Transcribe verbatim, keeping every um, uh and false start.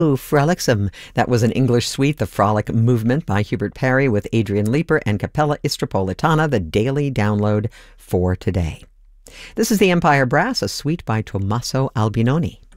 Ooh, Frolicsome. That was an English suite, The Frolic Movement by Hubert Parry with Adrian Leeper and Capella Istropolitana, the daily download for today. This is the Empire Brass, a suite by Tommaso Albinoni.